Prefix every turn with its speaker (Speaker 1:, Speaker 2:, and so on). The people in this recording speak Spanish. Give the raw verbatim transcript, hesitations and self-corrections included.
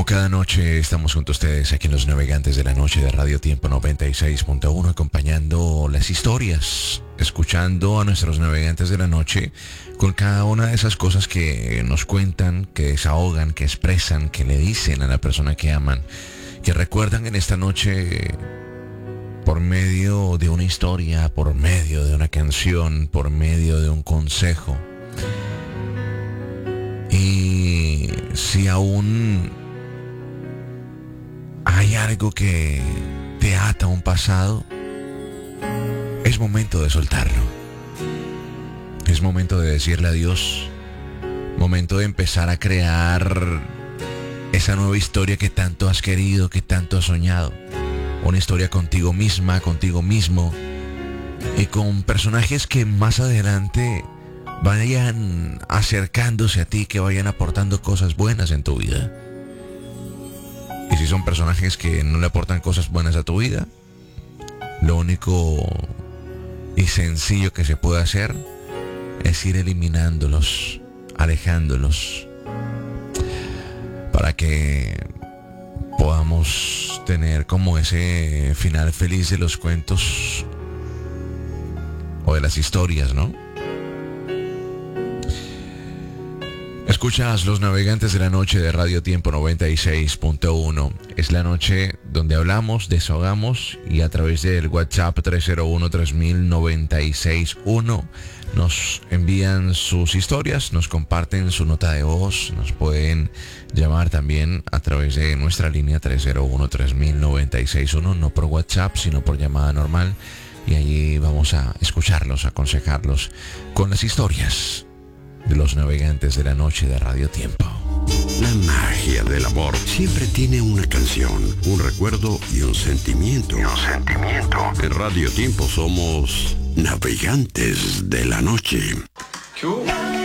Speaker 1: cada noche estamos junto a ustedes aquí en Los Navegantes de la Noche de Radio Tiempo noventa y seis punto uno, acompañando las historias, escuchando a nuestros navegantes de la noche con cada una de esas cosas que nos cuentan, que desahogan, que expresan, que le dicen a la persona que aman, que recuerdan en esta noche por medio de una historia, por medio de una canción, por medio de un consejo. Y si aún hay algo que te ata a un pasado, es momento de soltarlo. Es momento de decirle adiós. Momento de empezar a crear esa nueva historia que tanto has querido, que tanto has soñado. Una historia contigo misma, contigo mismo, y con personajes que más adelante vayan acercándose a ti, que vayan aportando cosas buenas en tu vida. Y si son personajes que no le aportan cosas buenas a tu vida, lo único y sencillo que se puede hacer es ir eliminándolos, alejándolos, para que podamos tener como ese final feliz de los cuentos o de las historias, ¿no? Escuchas Los Navegantes de la Noche de Radio Tiempo noventa y seis punto uno. Es la noche donde hablamos, desahogamos, y a través del WhatsApp tres cero uno tres mil noventa y seis uno nos envían sus historias, nos comparten su nota de voz, nos pueden llamar también a través de nuestra línea tres cero uno tres mil noventa y seis uno, no por WhatsApp, sino por llamada normal, y allí vamos a escucharlos, a aconsejarlos con las historias de los navegantes de la noche de Radio Tiempo.
Speaker 2: La magia del amor siempre tiene una canción, un recuerdo y un sentimiento. Y un sentimiento. En Radio Tiempo somos navegantes de la noche.
Speaker 3: Cool.